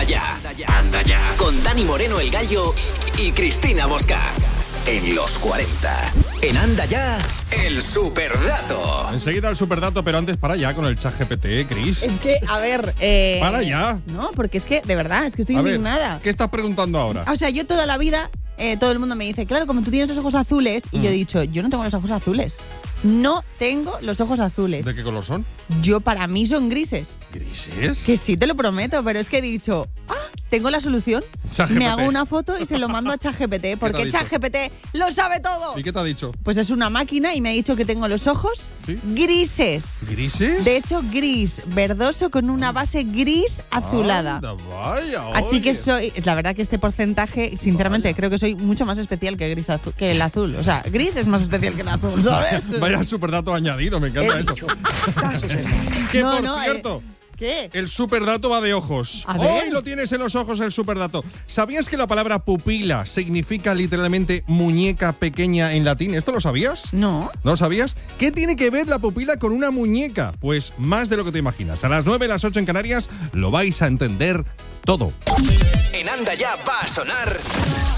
ya. Anda ya. Con Dani Moreno el Gallo y Cristina Mosca. En los 40. En Anda ya, el superdato. Enseguida el superdato, pero antes para ya con el ChatGPT, Cris. Es que, a ver... Para ya. No, porque es que, de verdad, es que estoy A ver, indignada. ¿qué estás preguntando ahora? O sea, yo toda la vida, todo el mundo me dice, claro, como tú tienes los ojos azules, y yo he dicho, yo no tengo los ojos azules. No tengo los ojos azules. ¿De qué color son? Yo, para mí, son grises. ¿Grises? Que sí, te lo prometo, pero es que he dicho, tengo la solución. ChatGPT. Me hago una foto y se lo mando a ChatGPT, porque dicho? ChatGPT lo sabe todo. ¿Y qué te ha dicho? Pues es una máquina y me ha dicho que tengo los ojos ¿Sí? grises. ¿Grises? De hecho, gris, verdoso con una base gris azulada. Anda, vaya, Así que oye. soy, la verdad que este porcentaje, sinceramente, creo que soy mucho más especial que que el azul. O sea, gris es más especial que el azul, ¿sabes? Vaya superdato añadido, me encanta eso. Que No, por no, cierto, ¿Qué? el superdato va de ojos. A ver. Hoy lo tienes en los ojos el superdato. ¿Sabías que la palabra pupila significa literalmente muñeca pequeña en latín? ¿Esto lo sabías? No. ¿No lo sabías? ¿Qué tiene que ver la pupila con una muñeca? Pues más de lo que te imaginas. A las 9, las 8 en Canarias lo vais a entender todo. En Anda ya va a sonar